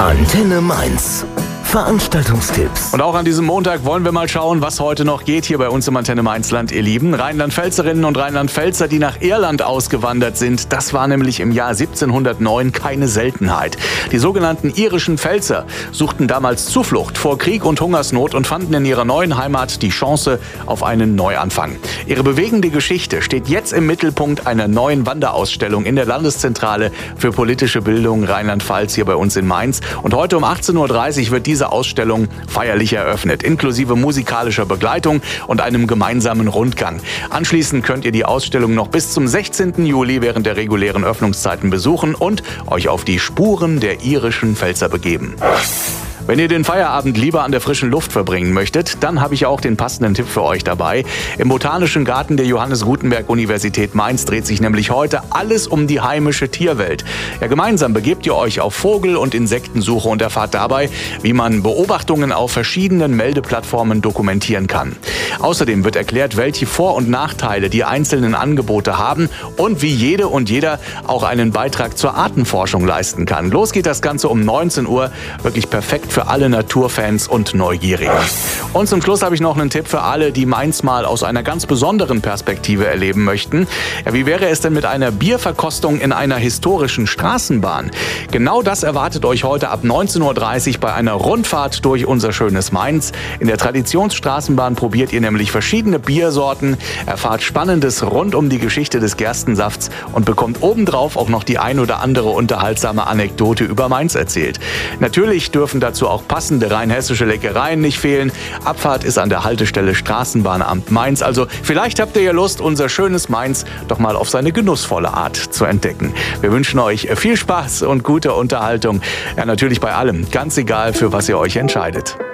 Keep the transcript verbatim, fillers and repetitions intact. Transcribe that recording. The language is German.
Antenne Mainz. Veranstaltungstipps. Und auch an diesem Montag wollen wir mal schauen, was heute noch geht hier bei uns im Antenne Mainzland, ihr Lieben. Rheinland-Pfälzerinnen und Rheinland-Pfälzer, die nach Irland ausgewandert sind, das war nämlich im Jahr siebzehnhundertneun keine Seltenheit. Die sogenannten irischen Pfälzer suchten damals Zuflucht vor Krieg und Hungersnot und fanden in ihrer neuen Heimat die Chance auf einen Neuanfang. Ihre bewegende Geschichte steht jetzt im Mittelpunkt einer neuen Wanderausstellung in der Landeszentrale für politische Bildung Rheinland-Pfalz hier bei uns in Mainz. Und heute um achtzehn Uhr dreißig wird diese Ausstellung feierlich eröffnet, inklusive musikalischer Begleitung und einem gemeinsamen Rundgang. Anschließend könnt ihr die Ausstellung noch bis zum sechzehnten Juli während der regulären Öffnungszeiten besuchen und euch auf die Spuren der irischen Pfälzer begeben. Wenn ihr den Feierabend lieber an der frischen Luft verbringen möchtet, dann habe ich auch den passenden Tipp für euch dabei. Im Botanischen Garten der Johannes Gutenberg Universität Mainz dreht sich nämlich heute alles um die heimische Tierwelt. Ja, gemeinsam begebt ihr euch auf Vogel- und Insektensuche und erfahrt dabei, wie man Beobachtungen auf verschiedenen Meldeplattformen dokumentieren kann. Außerdem wird erklärt, welche Vor- und Nachteile die einzelnen Angebote haben und wie jede und jeder auch einen Beitrag zur Artenforschung leisten kann. Los geht das Ganze um neunzehn Uhr, wirklich perfekt für alle Naturfans und Neugierigen. Und zum Schluss habe ich noch einen Tipp für alle, die Mainz mal aus einer ganz besonderen Perspektive erleben möchten. Ja, wie wäre es denn mit einer Bierverkostung in einer historischen Straßenbahn? Genau das erwartet euch heute ab neunzehn Uhr dreißig bei einer Rundfahrt durch unser schönes Mainz. In der Traditionsstraßenbahn probiert ihr nämlich verschiedene Biersorten, erfahrt Spannendes rund um die Geschichte des Gerstensafts und bekommt obendrauf auch noch die ein oder andere unterhaltsame Anekdote über Mainz erzählt. Natürlich dürfen dazu auch passende rheinhessische Leckereien nicht fehlen. Abfahrt ist an der Haltestelle Straßenbahnamt Mainz. Also vielleicht habt ihr ja Lust, unser schönes Mainz doch mal auf seine genussvolle Art zu entdecken. Wir wünschen euch viel Spaß und gute Unterhaltung. Ja, natürlich bei allem, ganz egal, für was ihr euch entscheidet.